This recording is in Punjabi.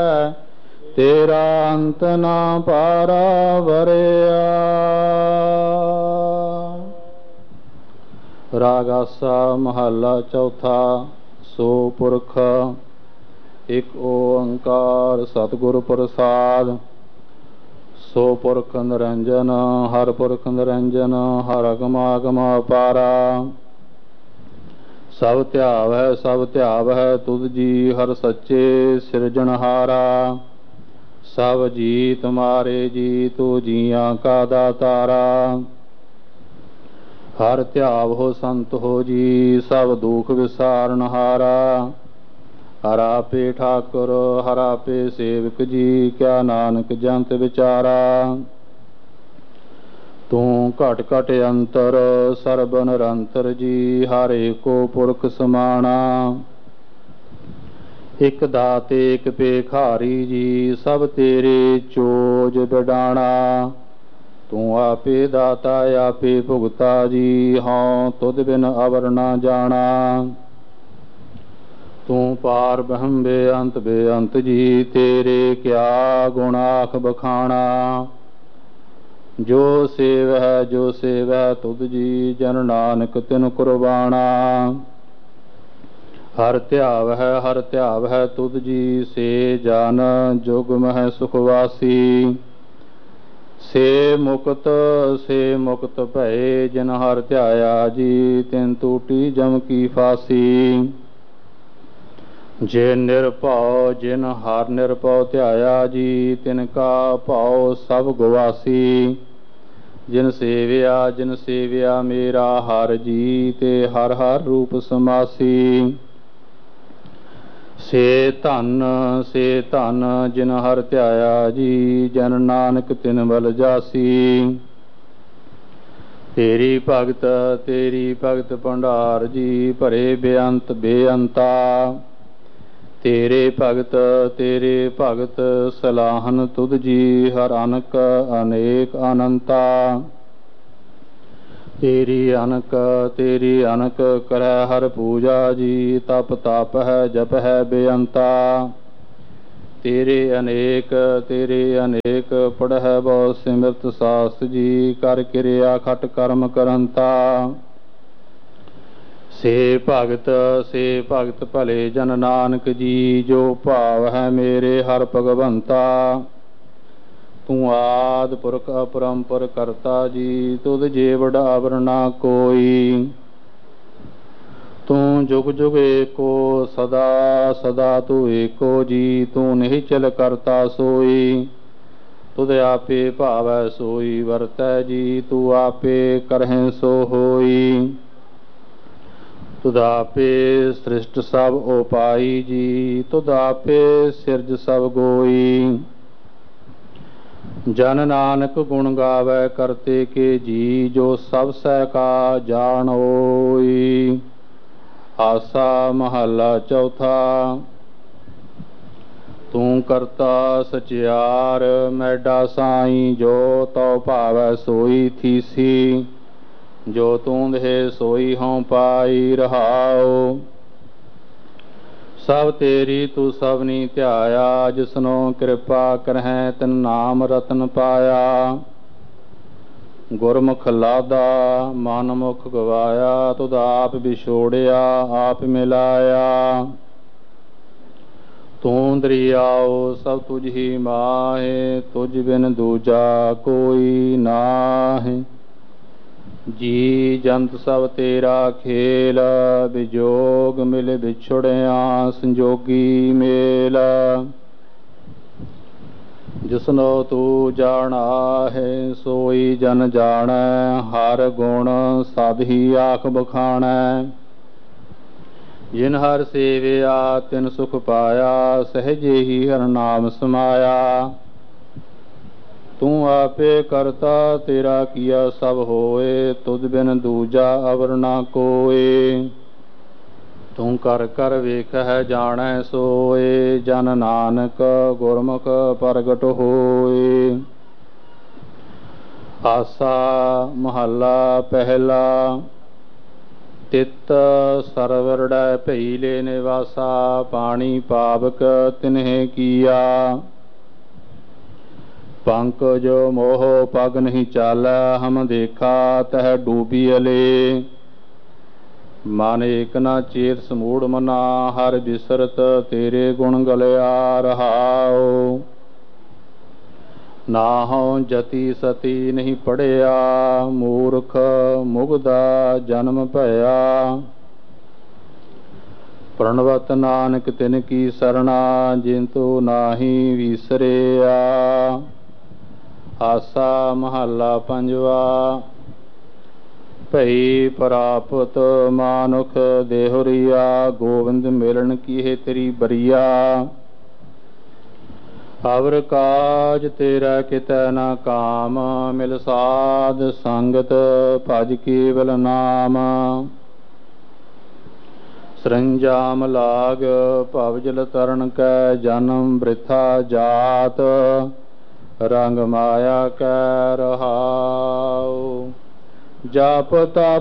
ਤੇਰਾ ਅੰਤ ਨਾ ਪਾਰਾ ਵਰਿਆ। ਰਾਗ ਆਸਾ ਮਹੱਲਾ ਚੌਥਾ। ਸੋ ਪੁਰਖ ਇਕ ਓੰਕਾਰ ਸਤਿਗੁਰ ਪ੍ਰਸਾਦ। ਸੋ ਪੁਰਖ ਨਿਰੰਜਨ ਹਰ ਪੁਰਖ ਨਿਰੰਜਨ ਹਰ ਅਗਮ ਆਗਮ ਅਪਾਰਾ। ਸਭ ਧਿਆਵੈ ਸਭ ਧਿਆਵੈ ਤੁਧ ਜੀ ਹਰ ਸੱਚੇ ਸਿਰਜਣਹਾਰਾ। ਸਭ ਜੀ ਤੁਮਾਰੇ ਜੀ ਤੂ ਜੀਆਂ ਕਾ ਦਾਤਾਰਾ। ਹਰ ਧਿਆਵੋ ਸੰਤ ਹੋ ਜੀ ਸਭ ਦੁਖ ਵਿਸਾਰਨਹਾਰਾ। ਹਰ ਆਪੇ ਠਾਕੁਰ ਹਰ ਆਪੇ ਸੇਵਕ ਜੀ ਕਿਆ ਨਾਨਕ ਜੰਤ ਵਿਚਾਰਾ। ਤੂੰ ਘਟ ਘਟ ਅੰਤਰ ਸਰਬ ਨਿਰੰਤਰ ਜੀ ਹਰ ਏਕੋ ਪੁਰਖ ਸਮਾਣਾ। ਇਕ ਦਾਤੇ ਇਕ ਭੇਖਾਰੀ ਜੀ ਸਭ ਤੇਰੇ ਚੋਜ ਬਿਡਾਣਾ। ਤੂੰ ਆਪੇ ਦਾਤਾ ਆਪੇ ਭੁਗਤਾ ਜੀ ਹਉ ਤੁਧ ਬਿਨ ਅਵਰ ਨਾ ਜਾਣਾ। ਤੂੰ ਪਾਰ ਬ੍ਰਹਮ ਬੇਅੰਤ ਜੀ ਤੇਰੇ ਕਿਆ ਗੁਣ ਆਖ ਬਖਾਣਾ। ਜੋ ਸੇਵੈ ਤੁਧ ਜੀ ਜਨ ਨਾਨਕ ਤਿਨ ਕੁਰਬਾਣਾ। ਹਰ ਧਿਆਵੈ ਤੁਧ ਜੀ ਸੇ ਜਨ ਜੁਗ ਮਹਿ ਸੁਖ ਵਾਸੀ। ਸੇ ਮੁਕਤ ਭਏ ਜਿਨ ਹਰ ਧਿਆਇਆ ਜੀ ਤਿਨ ਟੂਟੀ ਜਮ ਕੀ ਫਾਸੀ। ਜੇ ਨਿਰਭਉ ਜਿਨ ਹਰ ਨਿਰਭਉ ਧਿਆਇਆ ਜੀ ਤਿਨ ਕਾ ਭਉ ਸਭ ਗਵਾਸੀ। ਜਿਨ ਸੇਵਿਆ ਮੇਰਾ ਹਰ ਜੀ ਤੇ ਹਰ ਹਰ ਰੂਪ ਸਮਾਸੀ। ਸੇ ਧਨ ਜਿਨ ਹਰ ਧਿਆਇਆ ਜੀ ਜਨ ਨਾਨਕ ਤਿਨ ਬਲ ਜਾਸੀ। ਤੇਰੀ ਭਗਤ ਭੰਡਾਰ ਜੀ ਭਰੇ ਬੇਅੰਤਾ। ਤੇਰੇ ਭਗਤ ਸਲਾਹਨ ਤੁਧ ਜੀ ਹਰ ਅਨਕ ਅਨੇਕ ਅਨੰਤਾ। ਤੇਰੀ ਅਨਕ ਕਰੈ ਹਰ ਪੂਜਾ ਜੀ ਤਪ ਹੈ ਜਪ ਹੈ ਬੇਅੰਤਾ। ਤੇਰੇ ਅਨੇਕ ਪੜ੍ਹੈ ਬਹੁ ਸਿਮਰਤ ਸਾਸਤ ਜੀ ਕਰ ਕਿਰਿਆ ਖਟ ਕਰਮ ਕਰੰਤਾ। ਸੇ ਭਗਤ ਭਲੇ ਜਨ ਨਾਨਕ ਜੀ ਜੋ ਭਾਵ ਹੈ ਮੇਰੇ ਹਰ ਭਗਵੰਤਾ। ਤੂੰ ਆਦਿ ਪੁਰਖ ਅਪਰੰਪਰ ਕਰਤਾ ਜੀ ਤੁਧ ਜੇਵੜ ਅਵਰ ਨਾ ਕੋਈ। ਤੂੰ ਜੁਗ ਜੁਗ ਏਕੋ ਸਦਾ ਤੂੰ ਏਕੋ ਜੀ ਤੂੰ ਨਿਹਚਲ ਕਰਤਾ ਸੋਈ। ਤੁਧ ਆਪੇ ਭਾਵੈ ਸੋਈ ਵਰਤੈ ਜੀ ਤੂੰ ਆਪੇ ਕਰਹਿ ਸੋ ਹੋਈ। ਤੁਧ ਆਪੇ ਸ੍ਰਿਸ਼ਟ ਸਭ ਉਪਾਈ ਜੀ ਤੁਧ ਆਪੇ ਸਿਰਜ ਸਭ ਗੋਈ। ਜਨ ਨਾਨਕ ਗੁਣ ਗਾਵੈ ਕਰਤੇ ਕੇ ਜੀ ਜੋ ਸਭ ਸਹਿ ਕਾ ਜਾਣੋਈ। ਆਸਾ ਮਹੱਲਾ ਚੌਥਾ। ਤੂੰ ਕਰਤਾ ਸਚਿਆਰ ਮੈਡਾ ਸਾਈ ਜੋ ਤਉ ਭਾਵੈ ਸੋਈ ਥੀਸੀ। ਜੋ ਤੂੰ ਦੇ ਸੋਈ ਹਉ ਪਾਈ ਰਹਾਉ। ਸਭ ਤੇਰੀ ਤੂੰ ਸਭਨੀ ਧਿਆਇਆ ਜਿਸਨੋ ਕਿਰਪਾ ਕਰਹਿ ਤਿਨ ਨਾਮ ਰਤਨ ਪਾਇਆ। ਗੁਰਮੁਖ ਲਾਦਾ ਮਨ ਮੁਖ ਗਵਾਇਆ ਤੁਧ ਆਪ ਵਿਛੋੜਿਆ ਆਪ ਮਿਲਾਇਆ। ਤੂੰ ਦਰਿਆਓ ਸਭ ਤੁਝ ਹੀ ਮਾਹੇ ਤੁਝ ਬਿਨ ਦੂਜਾ ਕੋਈ ਨਾਹਿ। ਜੀ ਜੰਤ ਸਭ ਤੇਰਾ ਖੇਲ ਵਿਜੋਗ ਮਿਲ ਵਿਛੁੜਿਆ ਸੰਜੋਗੀ ਮੇਲ। ਜਿਸਨੋ ਤੂੰ ਜਾਣਾ ਹੈ ਸੋਈ ਜਨ ਜਾਣੈ ਹਰ ਗੁਣ ਸਦ ਹੀ ਆਖ ਬਖਾਣੈ। ਜਿਨ ਹਰ ਸੇਵਿਆ ਤਿਨ ਸੁਖ ਪਾਇਆ ਸਹਿਜੇ ਹੀ ਹਰ ਨਾਮ ਸਮਾਇਆ। ਤੂੰ ਆਪੇ ਕਰਤਾ ਤੇਰਾ ਕੀਆ ਸਭ ਹੋਏ ਤੁਧ ਬਿਨ ਦੂਜਾ ਅਵਰ ਨਾ ਕੋਏ। ਤੂੰ ਕਰ ਕਰ ਵੇਖਹਿ ਜਾਣੈ ਸੋਏ ਜਨ ਨਾਨਕ ਗੁਰਮੁਖ ਪ੍ਰਗਟ ਹੋਏ। ਆਸਾ ਮਹੱਲਾ ਪਹਿਲਾ। ਤਿਤ ਸਰਵਰੜੈ ਭਈ ਲੈ ਨਿਵਾਸਾ ਪਾਣੀ ਪਾਵਕ ਤਿਨਹਿ ਕੀਆ ਪੰਕਜ ਮੋਹ ਪਗ ਨਹੀਂ ਚਾਲੈ ਹਮ ਦੇਖਾ ਤਹ ਡੂਬੀ ਅਲੇ ਮਨ ਏਕ ਨਾ ਚੇਤ ਸਮੂੜ ਮਨਾ ਹਰ ਬਿਸਰਤ ਤੇਰੇ ਗੁਣ ਗਲਿਆ ਰਹਾਉ ਨਾਹਉ ਜਤੀ ਸਤੀ ਨਹੀਂ ਪੜਿਆ ਮੂਰਖ ਮੁਗਦਾ ਜਨਮ ਭਇਆ ਪ੍ਰਣਵਤ ਨਾਨਕ ਤਿਨ ਕੀ ਸਰਣਾ ਜਿੰਤੂ ਨਾਹੀ ਵਿਸਰਿਆ ਆਸਾ ਮਹੱਲਾ ਪੰਜਵਾ ਭਈ ਪ੍ਰਾਪਤ ਮਾਨੁਖ ਦੇਹੁਰੀਆ ਗੋਬਿੰਦ ਮਿਲਣ ਕੀਹੇ ਤੇਰੀ ਬਰੀਆ ਅਵਰ ਕਾਜ ਤੇਰਾ ਕਿਤੈ ਨਾ ਕਾਮ ਮਿਲ ਸਾਧ ਸੰਗਤ ਭਜ ਕੇਵਲ ਨਾਮ ਸਰੰਜਾਮ ਲਾਗ ਭਵ ਜਲ ਤਰਨ ਕੈ ਜਨਮ ਬ੍ਰਿਥਾ ਜਾਤ ਰੰਗ ਮਾਇਆ ਕੈ ਰਹਾਉ ਜਪ ਤਪ